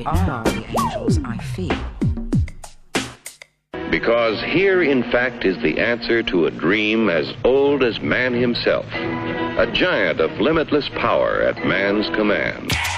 are the angels I feel. Because here, in fact, is the answer to a dream as old as man himself, a giant of limitless power at man's command.